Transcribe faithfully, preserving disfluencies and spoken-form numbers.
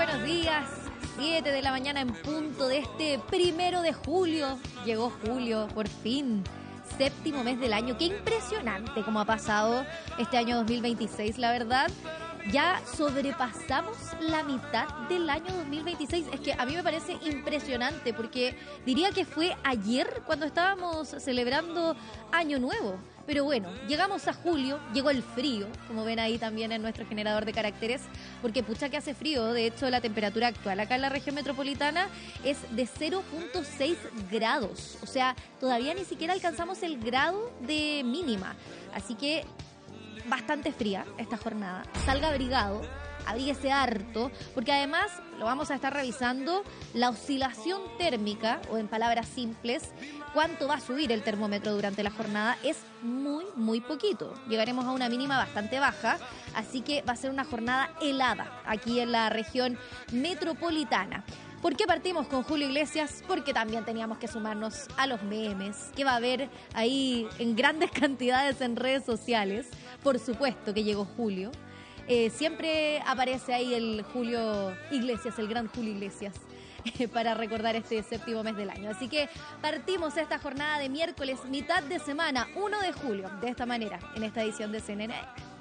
buenos días. siete de la mañana en punto de este primero de julio. Llegó julio, por fin. Séptimo mes del año. Qué impresionante cómo ha pasado este año dos mil veintiséis, la verdad. Ya sobrepasamos la mitad del año dos mil veintiséis. Es que a mí me parece impresionante porque diría que fue ayer cuando estábamos celebrando Año Nuevo. Pero bueno, llegamos a julio, llegó el frío, como ven ahí también en nuestro generador de caracteres, porque pucha que hace frío. De hecho, la temperatura actual acá en la región metropolitana es de cero punto seis grados. O sea, todavía ni siquiera alcanzamos el grado de mínima. Así que bastante fría esta jornada. Salga abrigado, abríguese harto, porque además lo vamos a estar revisando, la oscilación térmica, o en palabras simples, cuánto va a subir el termómetro durante la jornada, es muy, muy poquito. Llegaremos a una mínima bastante baja, así que va a ser una jornada helada aquí en la región metropolitana. ¿Por qué partimos con Julio Iglesias? Porque también teníamos que sumarnos a los memes que va a haber ahí en grandes cantidades en redes sociales. Por supuesto que llegó Julio. Eh, siempre aparece ahí el Julio Iglesias, el gran Julio Iglesias, eh, para recordar este séptimo mes del año. Así que partimos esta jornada de miércoles, mitad de semana, uno de julio, de esta manera, en esta edición de C N N.